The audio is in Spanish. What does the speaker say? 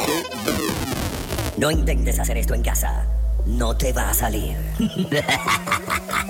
No intentes hacer esto en casa. No te va a salir.